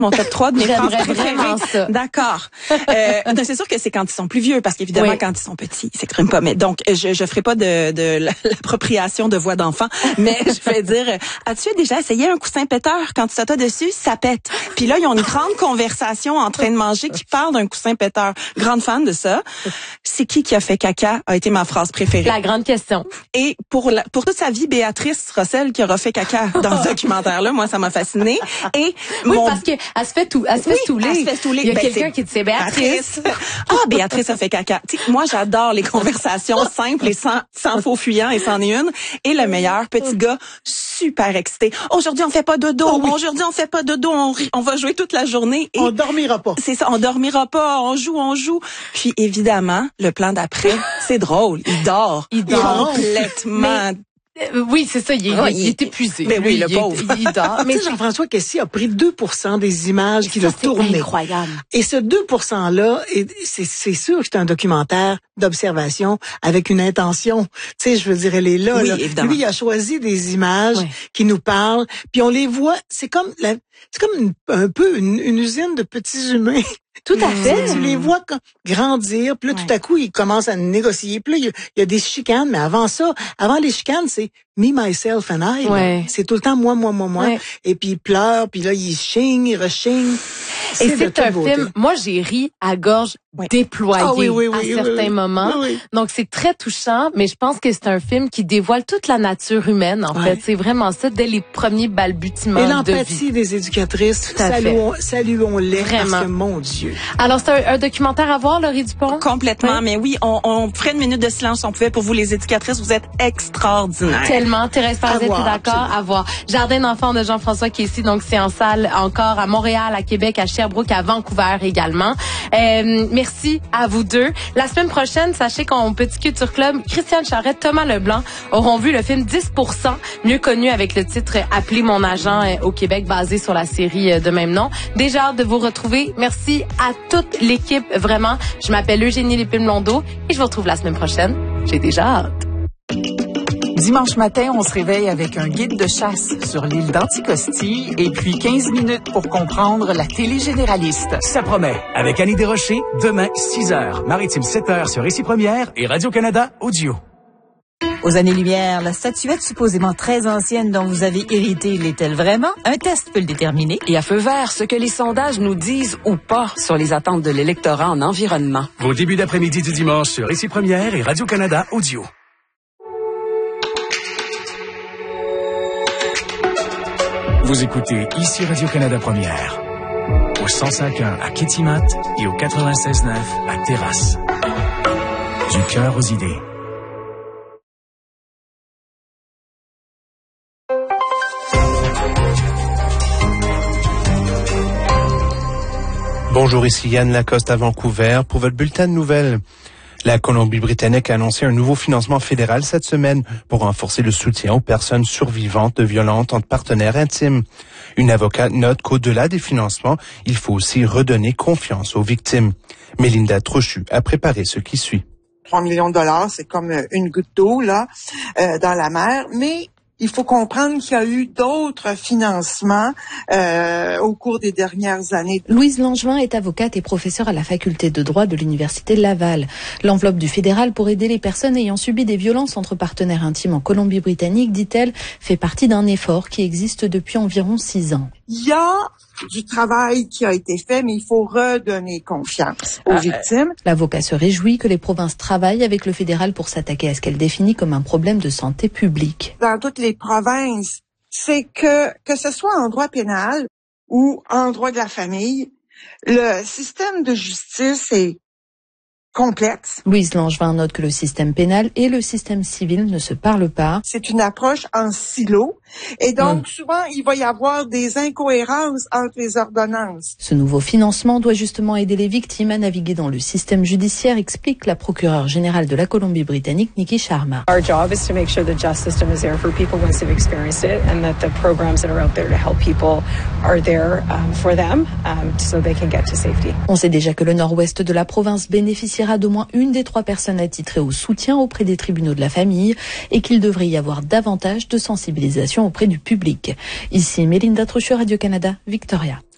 mon top 3 de mes phrases J'aimerais préférées. vraiment ça. D'accord. C'est sûr que c'est quand ils sont plus vieux, parce qu'évidemment, Oui. quand ils sont petits, ils s'expriment pas. Mais donc, je ferai pas de l'appropriation de voix d'enfant, mais je vais dire, as-tu déjà essayé un coussin péteur? Quand tu t'assois dessus, ça pète. Puis là, ils ont une grande conversation en train de manger qui parle d'un coussin péteur. Grande fan de ça. C'est qui a fait caca a été ma phrase préférée. La grande question. Et pour toute sa vie, Béatrice Rossel qui aura fait caca dans ce documentaire-là, moi, ça m'a fascinée. Et Oui, mon... parce que elle se fait tout, elle se fait stouler. elle se fait stouler. Il y a Ben, quelqu'un c'est qui dit, c'est Béatrice. Béatrice a fait caca. Tu sais, moi, j'adore les conversations simples et sans faux fuyants, et c'en est une. Et le meilleur, petit gars, super excité. Aujourd'hui, on fait pas dodo. Aujourd'hui, on fait pas dodo. On va jouer toute la journée. Et on dormira pas. C'est ça, on dormira pas. On joue. Puis évidemment, le plan d'après, c'est drôle. Il dort. Complètement. Oui, c'est ça, il est épuisé. Mais oui, le pauvre. Il dort. Mais tu sais, Jean-François Kessy a pris 2% des images qu'il a tournées. C'est incroyable. Et ce 2%-là, c'est sûr que c'est un documentaire d'observation avec une intention. Tu sais, je veux dire, elle est là. Oui, là. évidemment. Lui, il a choisi des images qui nous parlent, puis on les voit. C'est comme un peu une usine de petits humains. Tout à fait. Tu les vois grandir, puis là, tout à coup, ils commencent à négocier. Puis là, il y a des chicanes, mais avant les chicanes, c'est me, myself and I. Ouais. C'est tout le temps moi. Ouais. Et puis ils pleurent, puis là, ils chignent, ils rechignent. Et c'est un film, moi j'ai ri à gorge déployée à certains moments. Oui. Donc c'est très touchant, mais je pense que c'est un film qui dévoile toute la nature humaine, en fait. C'est vraiment ça, dès les premiers balbutiements et de l'empathie vie. des éducatrices, saluons-les Vraiment. parce que, mon Dieu. Alors c'est un documentaire à voir, Laurie Dupont? Complètement, mais oui, on ferait une minute de silence, on pouvait, pour vous les éducatrices, vous êtes extraordinaires. Tellement, Thérèse Parzet, t'es d'accord? Absolument. À voir. Jardin d'enfants de Jean-François Kessy, donc c'est en salle encore à Montréal, à Québec, à Sherbrooke, à Vancouver également. Merci à vous deux. La semaine prochaine, sachez qu'en Petit Culture Club, Christiane Charette, Thomas Leblanc auront vu le film 10%, mieux connu avec le titre Appelez mon agent au Québec, basé sur la série de même nom. Déjà hâte de vous retrouver. Merci à toute l'équipe, vraiment. Je m'appelle Eugénie Lépine-Blondeau et je vous retrouve la semaine prochaine. J'ai déjà hâte. Dimanche matin, on se réveille avec un guide de chasse sur l'île d'Anticosti et puis 15 minutes pour comprendre la télé généraliste. Ça promet. Avec Annie Desrochers, demain, 6h, Maritime 7h sur Ici Première et Radio-Canada Audio. Aux années-lumière, la statuette supposément très ancienne dont vous avez hérité l'est-elle vraiment? Un test peut le déterminer. Et à feu vert, ce que les sondages nous disent ou pas sur les attentes de l'électorat en environnement. Vos débuts d'après-midi du dimanche sur Ici Première et Radio-Canada Audio. Vous écoutez Ici Radio-Canada Première. Au 105.1 à Kitimat et au 96.9 à Terrasse. Du cœur aux idées. Bonjour, ici Yann Lacoste à Vancouver pour votre bulletin de nouvelles. La Colombie-Britannique a annoncé un nouveau financement fédéral cette semaine pour renforcer le soutien aux personnes survivantes de violences entre partenaires intimes. Une avocate note qu'au-delà des financements, il faut aussi redonner confiance aux victimes. Mélinda Trochu a préparé ce qui suit. 3 millions de dollars, c'est comme une goutte d'eau là dans la mer, mais il faut comprendre qu'il y a eu d'autres financements au cours des dernières années. Louise Langevin est avocate et professeure à la faculté de droit de l'Université de Laval. L'enveloppe du fédéral pour aider les personnes ayant subi des violences entre partenaires intimes en Colombie-Britannique, dit-elle, fait partie d'un effort qui existe depuis environ 6 ans. Il y a du travail qui a été fait, mais il faut redonner confiance aux victimes. L'avocat se réjouit que les provinces travaillent avec le fédéral pour s'attaquer à ce qu'elle définit comme un problème de santé publique. Dans toutes les provinces, c'est que ce soit en droit pénal ou en droit de la famille, le système de justice est complexe. Louise Langevin note que le système pénal et le système civil ne se parlent pas. C'est une approche en silo et donc souvent il va y avoir des incohérences entre les ordonnances. Ce nouveau financement doit justement aider les victimes à naviguer dans le système judiciaire, explique la procureure générale de la Colombie-Britannique, Nikki Sharma. Our job is to make sure the justice system is there for people once they've experienced it and that the programs that are out there to help people are there for them so they can get to safety. On sait déjà que le nord-ouest de la province bénéficiera d'au moins une des 3 personnes attitrées au soutien auprès des tribunaux de la famille et qu'il devrait y avoir davantage de sensibilisation auprès du public. Ici Mélinda Trochu, Radio-Canada, Victoria.